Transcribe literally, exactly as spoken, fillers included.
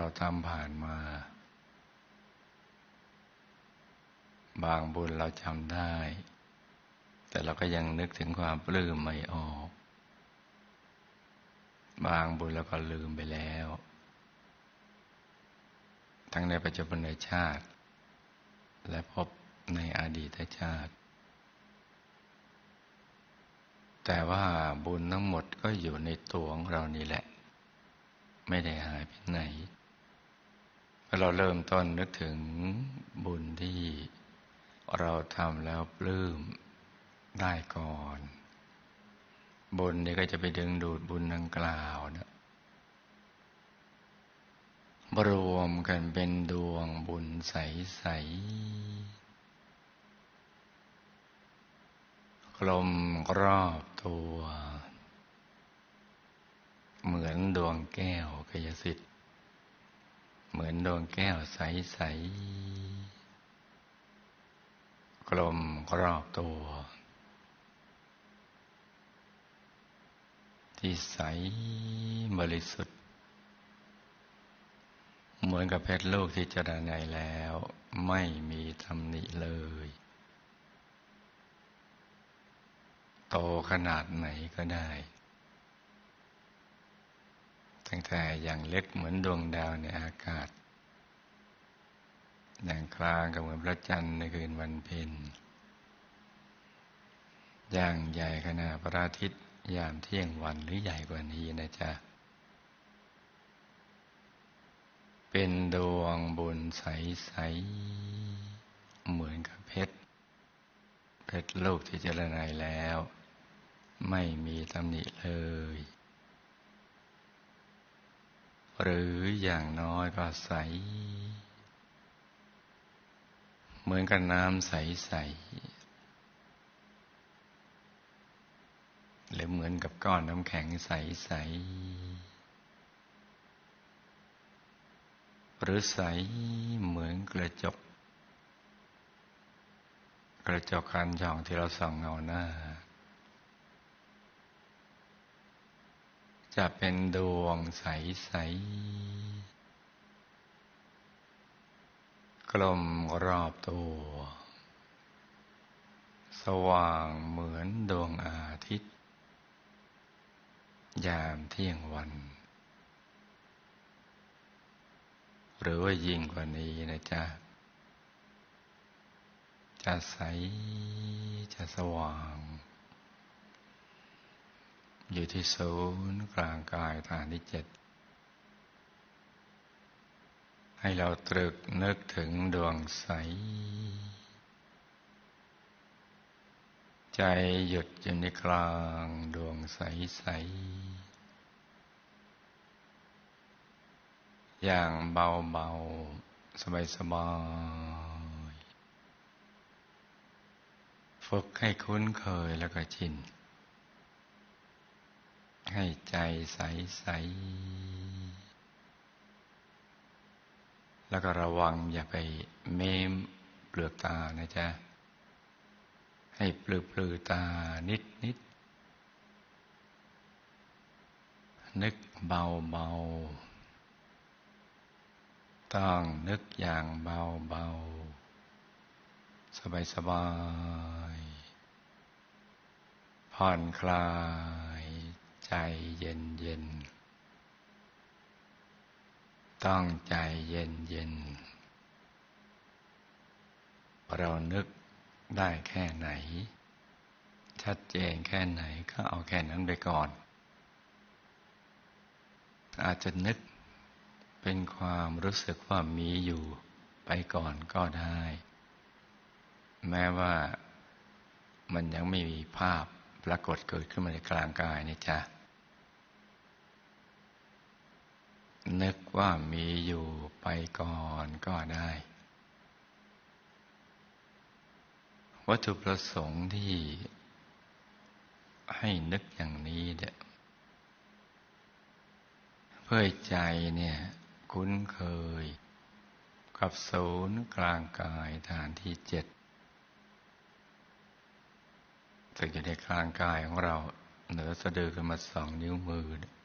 ทำผ่านมาบางบุญเราจำได้แต่เราก็ยังนึกถึงความปลื้มไม่ออกบางบุญเราก็ลืมไปแล้วทั้งในปัจจุบันชาติและพบในอดีตชาติแต่ว่าบุญทั้งหมดก็อยู่ในตัวของเรานี่แหละไม่ได้หายไปไหนพอเราเริ่มต้นนึกถึงบุญที่เราทำแล้วปลื้มได้ก่อนบุญนี้ก็จะไปดึงดูดบุญดังกล่าวนะรวมกันเป็นดวงบุญใสๆกลมรอบตัวเหมือนดวงแก้วกายสิทธิ์เหมือนดวงแก้วใสๆกลมรอบตัวที่ใสบริสุทธิ์เหมือนกับเพชรลูกที่เจริญในแล้วไม่มีตำหนิเลยโตขนาดไหนก็ได้ตั้งแต่อย่างเล็กเหมือนดวงดาวในอากาศอย่างกลางก็เหมือนพระจันทร์ในคืนวันเพ็ญอย่างใหญ่ขนาดพระอาทิตย์ยามเที่ยงวันหรือใหญ่กว่านี้นะจ๊ะเป็นดวงบุญใสๆเหมือนกับเพชรเพชรลูกที่เจริญในแล้วไม่มีตำหนิเลยหรืออย่างน้อยก็ใสเหมือนกับน้ำใสๆหรือเหมือนกับก้อนน้ำแข็งใสๆหรือใสเหมือนกระจกกระจกคันช่องที่เราส่องเงาหน้าจะเป็นดวงใสๆกลมรอบตัวสว่างเหมือนดวงอาทิตย์ยามเที่ยงวันหรือว่ายิ่งกว่านี้นะจ๊ะจะใสจะสว่างอยู่ที่ศูนย์กลางกายฐานที่เจ็ดให้เราตรึกนึกถึงดวงใสใจหยุดอยู่ในกลางดวงใสๆอย่างเบาๆสบายๆฝึกให้คุ้นเคยแล้วก็ชินให้ใจใสๆแล้วก็ระวังอย่าไปเม้มเปลือกตานะจ๊ะให้ปลือปลือตานิดนิดนึกเบาเบาต้องนึกอย่างเบาเบาสบายสบายผ่อนคลายใจเย็นเย็นต้องใจเย็นเย็นเรานึกได้แค่ไหนชัดเจนแค่ไหนก็เอาแค่นั้นไปก่อนอาจจะนึกเป็นความรู้สึกว่ามีอยู่ไปก่อนก็ได้แม้ว่ามันยังไม่มีภาพปรากฏเกิดขึ้นมาในกลางกายนี่จ้ะนึกว่ามีอยู่ไปก่อนก็ได้วัตถุประสงค์ที่ให้นึกอย่างนี้เนี่ยเพื่อใจเนี่ยคุ้นเคยกับศูนย์กลางกายฐานที่เจ็ดซึ่งอยู่ในกลางกายของเราเหนือสะดือขึ้นมาสองนิ้วมือ